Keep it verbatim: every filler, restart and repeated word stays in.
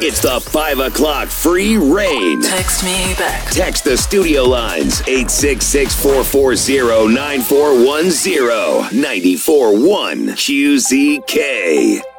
It's the five o'clock free rain. Text me back. Text the studio lines eight six six, four four zero, nine four one zero. nine four one Q Z K.